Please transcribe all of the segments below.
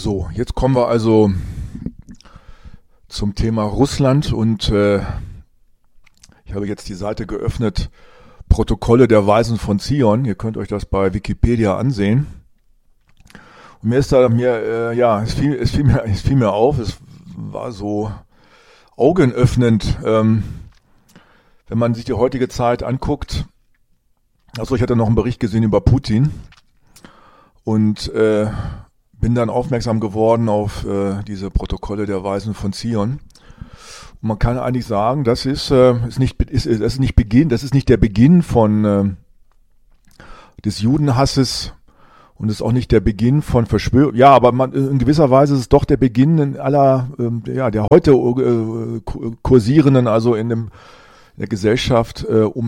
So, jetzt kommen wir also zum Thema Russland und ich habe jetzt die Seite geöffnet, Protokolle der Weisen von Zion. Ihr könnt euch das bei Wikipedia ansehen. Und mir ist es fiel mir auf, es war so augenöffnend, wenn man sich die heutige Zeit anguckt. Also ich hatte noch einen Bericht gesehen über Putin und bin dann aufmerksam geworden auf diese Protokolle der Weisen von Zion. Und man kann eigentlich sagen, das ist nicht der Beginn von des Judenhasses und ist auch nicht der Beginn von Verschwörung. Ja, aber in gewisser Weise ist es doch der Beginn aller der heute kursierenden, also in der Gesellschaft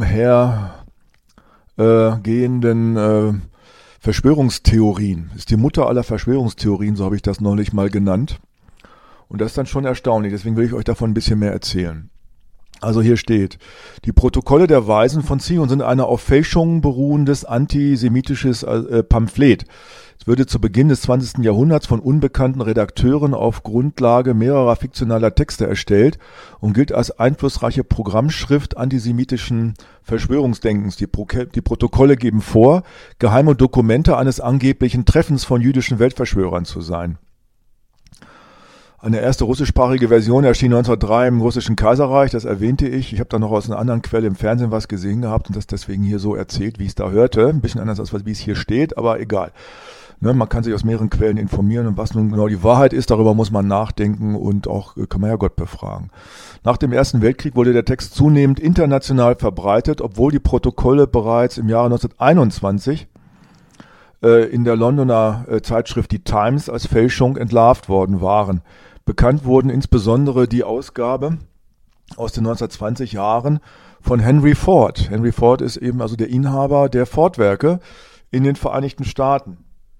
umhergehenden Verschwörungstheorien. Ist die Mutter aller Verschwörungstheorien, so habe ich das neulich mal genannt. Und das ist dann schon erstaunlich, deswegen will ich euch davon ein bisschen mehr erzählen. Also hier steht, die Protokolle der Weisen von Zion sind eine auf Fälschungen beruhendes antisemitisches Pamphlet. Es wurde zu Beginn des 20. Jahrhunderts von unbekannten Redakteuren auf Grundlage mehrerer fiktionaler Texte erstellt und gilt als einflussreiche Programmschrift antisemitischen Verschwörungsdenkens. Die Protokolle geben vor, geheime Dokumente eines angeblichen Treffens von jüdischen Weltverschwörern zu sein. Eine erste russischsprachige Version erschien 1903 im russischen Kaiserreich, das erwähnte ich. Ich habe da noch aus einer anderen Quelle im Fernsehen was gesehen gehabt und das deswegen hier so erzählt, wie ich es da hörte. Ein bisschen anders als wie es hier steht, aber egal. Ne, man kann sich aus mehreren Quellen informieren und was nun genau die Wahrheit ist, darüber muss man nachdenken und auch kann man ja Gott befragen. Nach dem Ersten Weltkrieg wurde der Text zunehmend international verbreitet, obwohl die Protokolle bereits im Jahre 1921 in der Londoner Zeitschrift Die Times als Fälschung entlarvt worden waren. Bekannt wurden insbesondere die Ausgabe aus den 1920 Jahren von Henry Ford. Henry Ford ist eben also der Inhaber der Ford-Werke in den Vereinigten Staaten.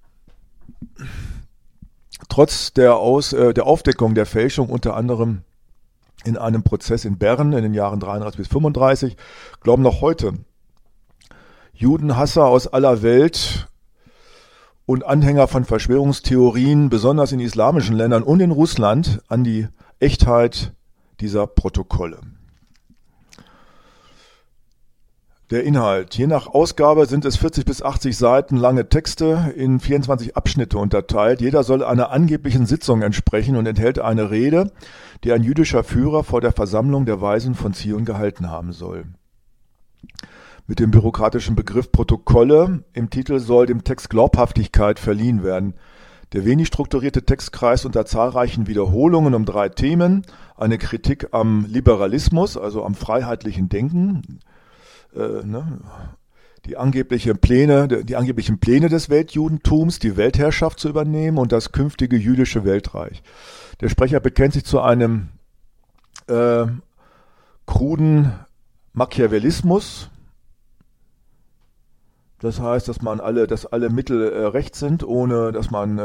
Trotz der Aufdeckung der Fälschung unter anderem in einem Prozess in Bern in den Jahren 33 bis 35 glauben noch heute Judenhasser aus aller Welt und Anhänger von Verschwörungstheorien, besonders in islamischen Ländern und in Russland, an die Echtheit dieser Protokolle. Der Inhalt. Je nach Ausgabe sind es 40 bis 80 Seiten lange Texte in 24 Abschnitte unterteilt. Jeder soll einer angeblichen Sitzung entsprechen und enthält eine Rede, die ein jüdischer Führer vor der Versammlung der Weisen von Zion gehalten haben soll. Mit dem bürokratischen Begriff Protokolle im Titel soll dem Text Glaubhaftigkeit verliehen werden. Der wenig strukturierte Text kreist unter zahlreichen Wiederholungen um 3 Themen. Eine Kritik am Liberalismus, also am freiheitlichen Denken, die angeblichen Pläne des Weltjudentums, die Weltherrschaft zu übernehmen und das künftige jüdische Weltreich. Der Sprecher bekennt sich zu einem kruden Machiavellismus. Das heißt, dass alle Mittel recht sind, ohne dass man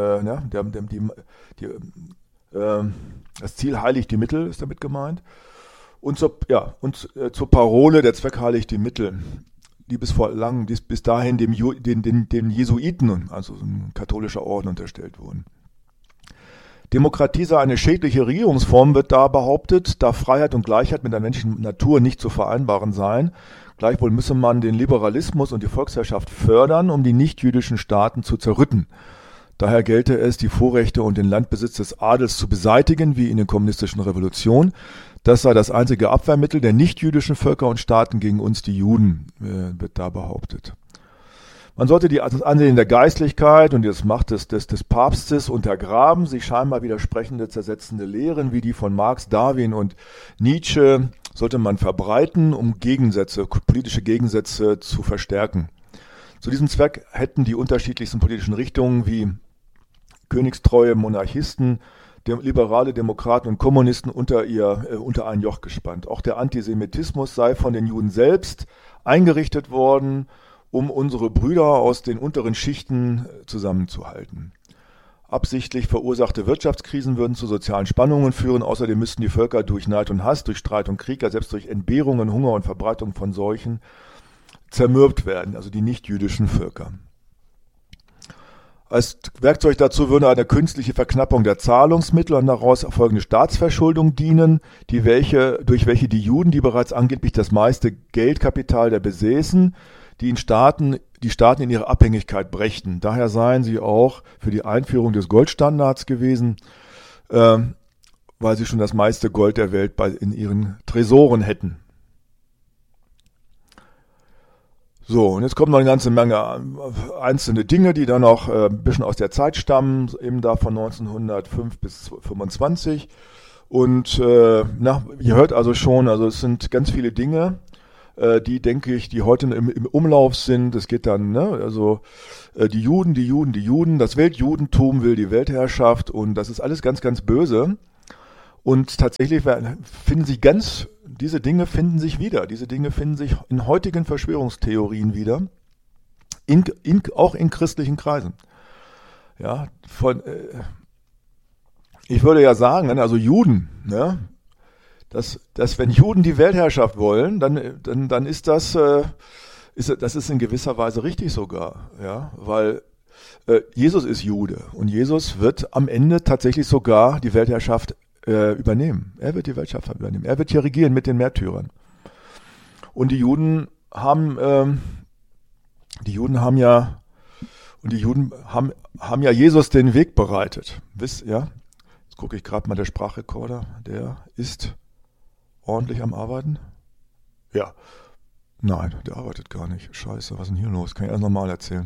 das Ziel heiligt die Mittel, ist damit gemeint. Und zur Parole, der Zweck heiligt die Mittel, die bis dahin den Jesuiten, also ein katholischer Orden, unterstellt wurden. Demokratie sei eine schädliche Regierungsform, wird da behauptet, da Freiheit und Gleichheit mit der menschlichen Natur nicht zu vereinbaren seien. Gleichwohl müsse man den Liberalismus und die Volksherrschaft fördern, um die nichtjüdischen Staaten zu zerrütten. Daher gelte es, die Vorrechte und den Landbesitz des Adels zu beseitigen, wie in der kommunistischen Revolution. Das sei das einzige Abwehrmittel der nichtjüdischen Völker und Staaten gegen uns, die Juden, wird da behauptet. Man sollte das Ansehen der Geistlichkeit und die Macht des Papstes untergraben, sich scheinbar widersprechende, zersetzende Lehren wie die von Marx, Darwin und Nietzsche sollte man verbreiten, um politische Gegensätze zu verstärken. Zu diesem Zweck hätten die unterschiedlichsten politischen Richtungen wie königstreue Monarchisten, liberale Demokraten und Kommunisten unter ein Joch gespannt. Auch der Antisemitismus sei von den Juden selbst eingerichtet worden, um unsere Brüder aus den unteren Schichten zusammenzuhalten. Absichtlich verursachte Wirtschaftskrisen würden zu sozialen Spannungen führen. Außerdem müssten die Völker durch Neid und Hass, durch Streit und Krieg, ja selbst durch Entbehrungen, Hunger und Verbreitung von Seuchen zermürbt werden, also die nichtjüdischen Völker. Als Werkzeug dazu würde eine künstliche Verknappung der Zahlungsmittel und daraus erfolgende Staatsverschuldung dienen, durch welche die Juden, die bereits angeblich das meiste Geldkapital der besäßen, die Staaten in ihre Abhängigkeit brächten. Daher seien sie auch für die Einführung des Goldstandards gewesen, weil sie schon das meiste Gold der Welt in ihren Tresoren hätten. So, und jetzt kommt noch eine ganze Menge einzelne Dinge, die dann auch ein bisschen aus der Zeit stammen, eben da von 1905 bis 25. Und ihr hört also schon, also es sind ganz viele Dinge, die, denke ich, die heute im Umlauf sind. Es geht dann, die Juden, das Weltjudentum will die Weltherrschaft und das ist alles ganz, ganz böse. Und tatsächlich diese Dinge finden sich wieder. Diese Dinge finden sich in heutigen Verschwörungstheorien wieder, auch in christlichen Kreisen. Ja, ich würde ja sagen, also Juden, ne, dass wenn Juden die Weltherrschaft wollen, dann ist das ist in gewisser Weise richtig sogar, ja, weil Jesus ist Jude und Jesus wird am Ende tatsächlich sogar die Weltherrschaft übernehmen. Er wird die Weltherrschaft übernehmen. Er wird hier regieren mit den Märtyrern. Und die Juden haben ja Jesus den Weg bereitet. Wisst ihr? Jetzt gucke ich gerade mal, der Sprachrekorder, der ist ordentlich am Arbeiten. Ja. Nein, der arbeitet gar nicht. Scheiße, was ist denn hier los? Kann ich erst nochmal erzählen.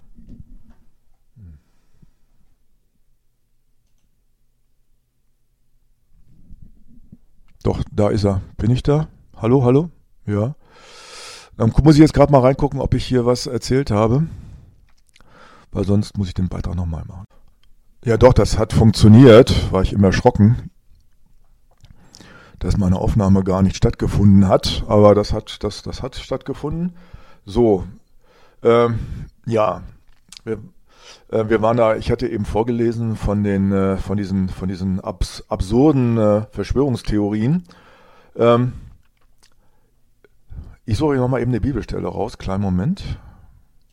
Doch, da ist er. Bin ich da? Hallo, hallo? Ja. Dann muss ich jetzt gerade mal reingucken, ob ich hier was erzählt habe. Weil sonst muss ich den Beitrag nochmal machen. Ja doch, das hat funktioniert. War ich immer erschrocken, dass meine Aufnahme gar nicht stattgefunden hat. Aber das hat stattgefunden. So. Ja. Wir waren da, ich hatte eben vorgelesen von diesen absurden Verschwörungstheorien. Ich suche nochmal eben eine Bibelstelle raus, kleinen Moment.